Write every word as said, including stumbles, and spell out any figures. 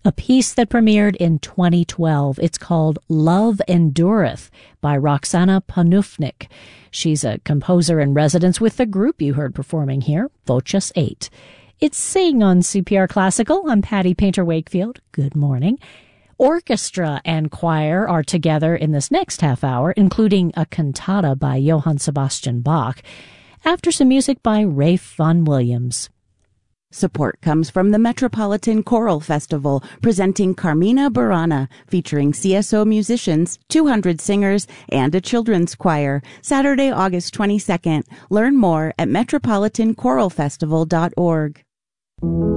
a piece that premiered in twenty twelve. It's called Love Endureth by Roxana Panufnik. She's a composer in residence with the group you heard performing here, Voces eight. It's Sing on C P R Classical. I'm Patty Painter-Wakefield. Good morning. Orchestra and choir are together in this next half hour, including a cantata by Johann Sebastian Bach, after some music by Ralph Vaughan Williams. Support comes from the Metropolitan Choral Festival, presenting Carmina Burana, featuring C S O musicians, two hundred singers, and a children's choir, Saturday, August twenty-second. Learn more at metropolitan choral festival dot org.